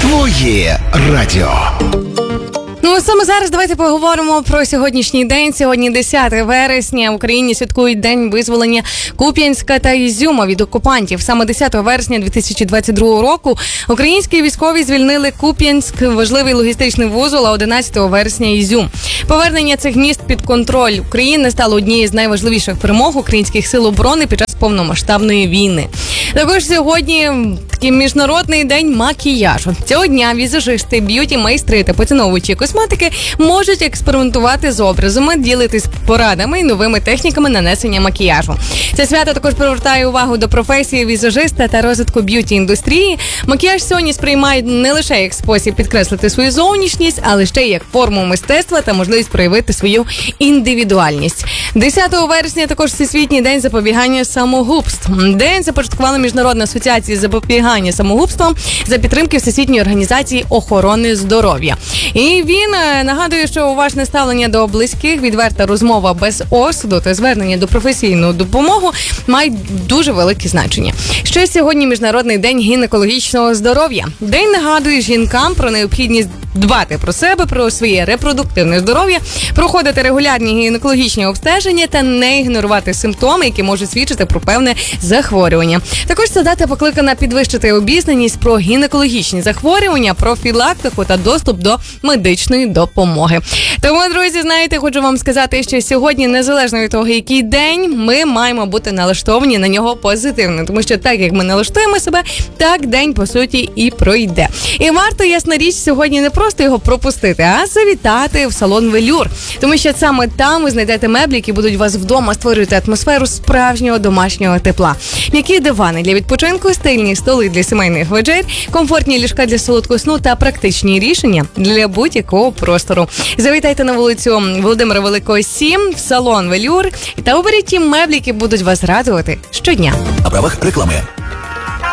Твоє радіо. Ну, саме зараз давайте поговоримо про сьогоднішній день. Сьогодні 10 вересня. В Україні святкують День визволення Куп'янська та Ізюма від окупантів. Саме 10 вересня 2022 року українські військові звільнили Куп'янськ, важливий логістичний вузол, а 11 вересня Ізюм. Повернення цих міст під контроль України стало однією з найважливіших перемог українських сил оборони під час повномасштабної війни. Також сьогодні такий міжнародний день макіяжу. Цього дня візажисти, б'юті-майстри та поціновувачі косметики можуть експериментувати з образами, ділитись порадами і новими техніками нанесення макіяжу. Це свято також привертає увагу до професії візажиста та розвитку б'юті-індустрії. Макіяж сьогодні сприймають не лише як спосіб підкреслити свою зовнішність, але ще й як форму мистецтва та можливість проявити свою індивідуальність. 10 вересня також Всесвітній день запобігання самогубств. День започаткувала Міжнародна асоціація запобігання самогубствам за підтримки Всесвітньої організації охорони здоров'я. І він нагадує, що уважне ставлення до близьких, відверта розмова без осуду та звернення до професійної допомоги мають дуже велике значення. Ще сьогодні Міжнародний день гінекологічного здоров'я. День нагадує жінкам про необхідність дбати про себе, про своє репродуктивне здоров'я, проходити регулярні гінекологічні обстеження та не ігнорувати симптоми, які можуть свідчити про певне захворювання. Також ця дата покликана підвищити обізнаність про гінекологічні захворювання, профілактику та доступ до медичної допомоги. Тому, друзі, знаєте, хочу вам сказати, що сьогодні, незалежно від того, який день, ми маємо бути налаштовані на нього позитивно. Тому що так, як ми налаштуємо себе, так день, по суті, і пройде. І варто, ясна річ, сьогодні не просто його пропустити, а завітати в салон «Велюр». Тому що саме там ви знайдете меблі, які будуть вас вдома створювати атмосферу справжнього домашнього тепла. М'які дивани для відпочинку, стильні столи для сімейних вечер, комфортні ліжка для солодкого сну та практичні рішення для будь-якого простору. Завітайте на вулицю Володимира Великого, 7, в салон «Велюр» та оберіть ті меблі, які будуть вас радувати щодня. На правах реклами.